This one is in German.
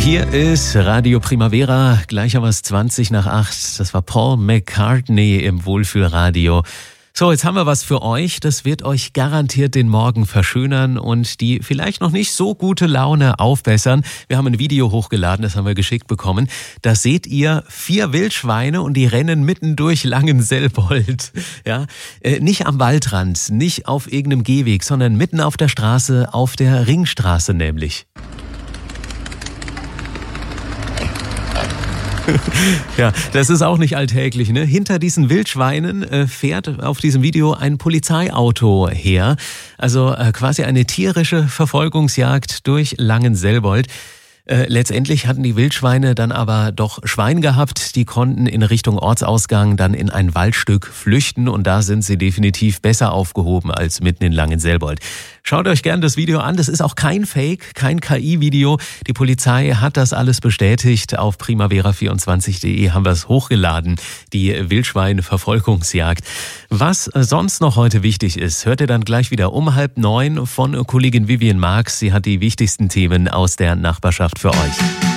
Hier ist Radio Primavera, gleich haben wir es 20:08. Das war Paul McCartney im Wohlfühlradio. So, jetzt haben wir was für euch. Das wird euch garantiert den Morgen verschönern und die vielleicht noch nicht so gute Laune aufbessern. Wir haben ein Video hochgeladen, das haben wir geschickt bekommen. Da seht ihr 4 Wildschweine und die rennen mitten durch Langenselbold. Ja, nicht am Waldrand, nicht auf irgendeinem Gehweg, sondern mitten auf der Straße, auf der Ringstraße nämlich. Ja, das ist auch nicht alltäglich, ne? Hinter diesen Wildschweinen fährt auf diesem Video ein Polizeiauto her. Also quasi eine tierische Verfolgungsjagd durch Langenselbold. Letztendlich hatten die Wildschweine dann aber doch Schwein gehabt. Die konnten in Richtung Ortsausgang dann in ein Waldstück flüchten und da sind sie definitiv besser aufgehoben als mitten in Langenselbold. Schaut euch gerne das Video an. Das ist auch kein Fake, kein KI-Video. Die Polizei hat das alles bestätigt. Auf primavera24.de haben wir es hochgeladen, die Wildschwein-Verfolgungsjagd. Was sonst noch heute wichtig ist, hört ihr dann gleich wieder um 8:30 von Kollegin Vivian Marx. Sie hat die wichtigsten Themen aus der Nachbarschaft für euch.